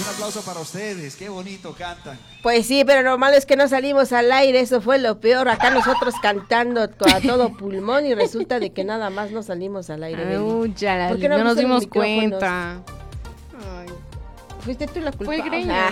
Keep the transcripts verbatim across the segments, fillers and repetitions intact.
Un aplauso para ustedes, qué bonito cantan. Pues sí, pero lo malo es que no salimos al aire, eso fue lo peor. Acá nosotros cantando a todo pulmón y resulta de que nada más no salimos al aire. Ay, uy, ya, ¿Por qué no, no nos puse dimos los micrófonos? cuenta. Ay. Fuiste tú la culpa. Fue Greñas. Ah,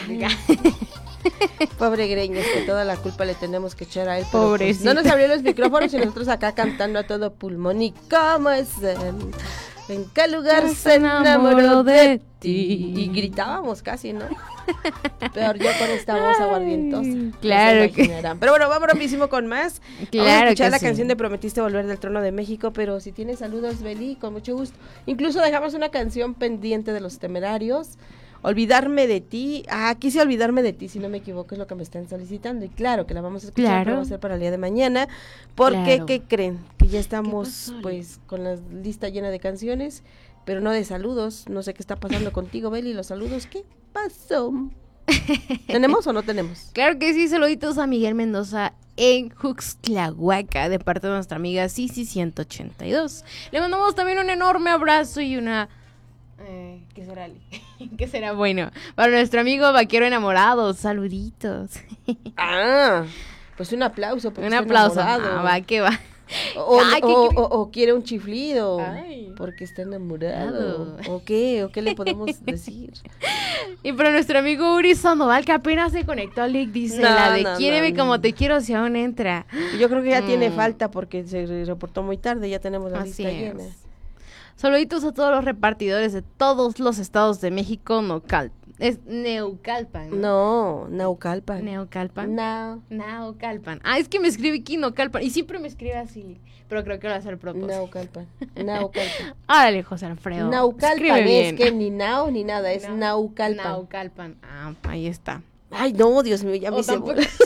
pobre Greñas, que toda la culpa le tenemos que echar a él. Pero, pues, no nos abrió los micrófonos y nosotros acá cantando a todo pulmón. ¿Y cómo es? ¿En, en qué lugar se enamoró de ti? Y gritábamos casi, ¿no? Peor yo con esta voz aguardientosa. Claro no que. Pero bueno, vamos rapidísimo con más. Claro, vamos a escuchar que la sí. canción de Prometiste Volver del Trono de México. Pero si tienes saludos, Beli, con mucho gusto. Incluso dejamos una canción pendiente de Los Temerarios. Olvidarme de ti. Ah, quise olvidarme de ti, si no me equivoco, es lo que me están solicitando. Y claro que la vamos a escuchar, Claro. pero va a ser para el día de mañana. Porque, Claro. ¿qué creen? Que ya estamos, pasó, pues, con la lista llena de canciones, pero no de saludos. No sé qué está pasando contigo, Beli. ¿Los saludos qué pasó? ¿Tenemos o no tenemos? Claro que sí, saluditos a Miguel Mendoza en Juxtlahuaca, de parte de nuestra amiga Sisi ciento ochenta y dos. Le mandamos también un enorme abrazo y una... Eh, ¿Qué será, Ali? ¿Qué será bueno? Para nuestro amigo vaquero enamorado, saluditos. Ah, pues un aplauso. porque Un está aplauso. enamorado. Ah, va, que va. O, Ay, o- ¿qué o- cre- o- o quiere un chiflido. Ay. Porque está enamorado. Claro. ¿O qué? ¿O qué le podemos decir? Y para nuestro amigo Uri Sandoval, que apenas se conectó al link, dice No, la de no, quiéreme no, como no. te quiero si aún entra. Yo creo que ya tiene Mm. falta porque se re- reportó muy tarde. Ya tenemos la Así lista es. llena. Saluditos a todos los repartidores de todos los estados de México, Nocal es Neucalpan. No, Naucalpan. Neucalpan. No, Naucalpan. Ah, es que me escribe aquí Naucalpan y siempre me escribe así, pero creo que lo hace a propósito. Naucalpan. Naucalpan. Órale, José Alfredo. Naucalpan escribe es bien. que ni Nau ni nada, es Nau- Naucalpan. Naucalpan. Ah, ahí está. Ay, no, Dios mío, ya me O hice tampoco- bolas.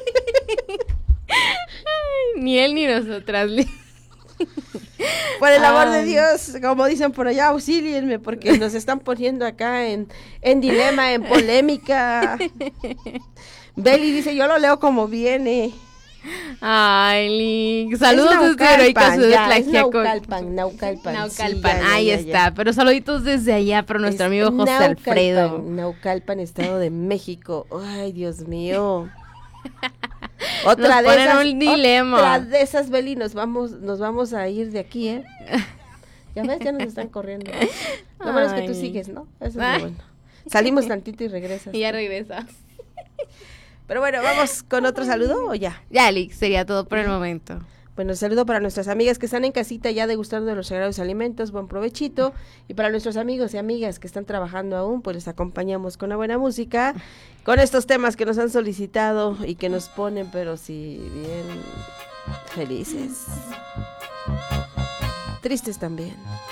Ay, ni él ni nosotras. Li- Por el amor de Ay. Dios, como dicen por allá, auxílienme, porque nos están poniendo acá en, en dilema, en polémica. Beli dice, yo lo leo como viene. Ay, Li. Saludos Es desde Heroica Naucalpan, Ciudad ya, es Tlaxiaco. Naucalpan, Naucalpan. Naucalpan, sí, ya, ya, ahí ya, está. ya. Pero saluditos desde allá para nuestro Es amigo José Naucalpan, Alfredo. Naucalpan, Estado de México. Ay, Dios mío. Otra Nos de ponen esas, un dilema. Otra de esas, Beli, nos vamos, nos vamos a ir de aquí, ¿eh? Ya ves, ya nos están corriendo. Lo bueno es que tú Ay. sigues, ¿no? Eso es Ay. lo bueno. Salimos tantito y regresas. Y ya regresa. Pero bueno, ¿vamos con otro saludo o ya? Ya, Lick, sería todo por el momento. Bueno, saludo para nuestras amigas que están en casita ya degustando de los sagrados alimentos, buen provechito. Y para nuestros amigos y amigas que están trabajando aún, pues les acompañamos con la buena música, con estos temas que nos han solicitado y que nos ponen, pero sí, bien felices. Tristes también.